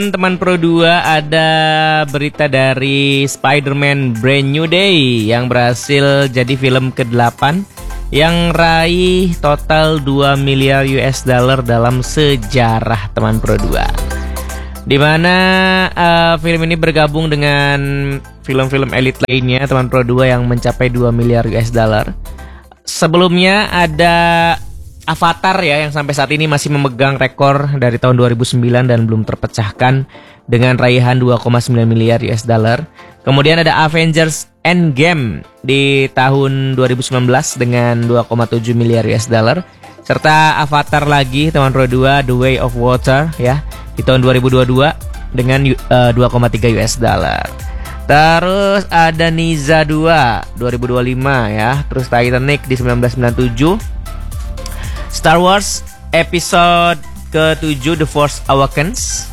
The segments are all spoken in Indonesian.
Teman Pro 2, ada berita dari Spider-Man Brand New Day yang berhasil jadi film ke-8 yang raih total 2 miliar US dollar dalam sejarah teman Pro 2. Dimana film ini bergabung dengan film-film elit lainnya teman Pro 2 yang mencapai 2 miliar US dollar. Sebelumnya ada Avatar ya, yang sampai saat ini masih memegang rekor dari tahun 2009 dan belum terpecahkan dengan raihan 2,9 miliar US dollar. Kemudian ada Avengers Endgame di tahun 2019 dengan 2,7 miliar US dollar. Serta Avatar lagi teman Pro 2, The Way of Water ya, di tahun 2022 dengan 2,3 US dollar. Terus ada Niza 2 2025 ya, terus Titanic di 1997. Star Wars episode ke-7 The Force Awakens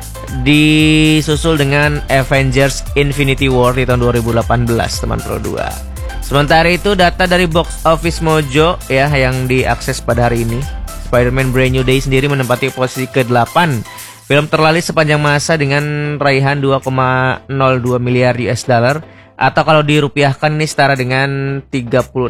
disusul dengan Avengers Infinity War di tahun 2018 teman Pro 2. Sementara itu data dari Box Office Mojo ya yang diakses pada hari ini, Spider-Man Brand New Day sendiri menempati posisi ke-8 film terlaris sepanjang masa dengan raihan 2,02 miliar US dollar, atau kalau dirupiahkan ini setara dengan 36,1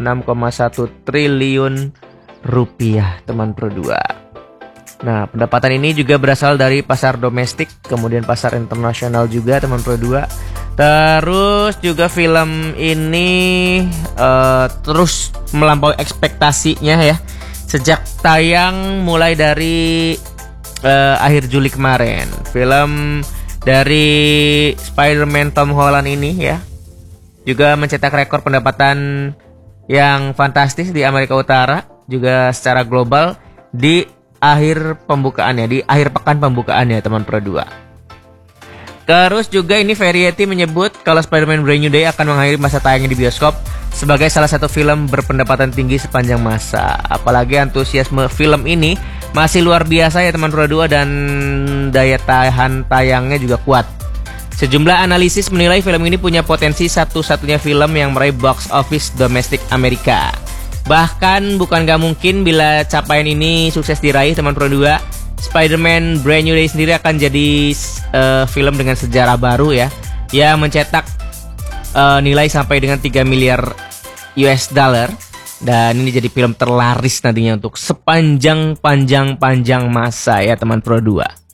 triliun rupiah teman Pro 2. Nah, pendapatan ini juga berasal dari pasar domestik, kemudian pasar internasional juga teman Pro 2. Terus juga film ini terus melampaui ekspektasinya ya, sejak tayang mulai dari akhir Juli kemarin. Film dari Spider-Man Tom Holland ini ya juga mencetak rekor pendapatan yang fantastis di Amerika Utara, juga secara global di akhir pembukaannya, di akhir pekan pembukaannya teman Pro 2. Terus juga ini Variety menyebut kalau Spider-Man Brand New Day akan mengakhiri masa tayangnya di bioskop sebagai salah satu film berpendapatan tinggi sepanjang masa. Apalagi antusiasme film ini masih luar biasa ya teman Pro 2, dan daya tahan tayangnya juga kuat. Sejumlah analisis menilai film ini punya potensi satu-satunya film yang meraih box office domestik Amerika. Bahkan bukan gak mungkin bila capaian ini sukses diraih teman Pro 2, Spider-Man Brand New Day sendiri akan jadi film dengan sejarah baru ya, yang mencetak nilai sampai dengan 3 miliar US dollar, dan ini jadi film terlaris nantinya untuk sepanjang masa ya teman Pro 2.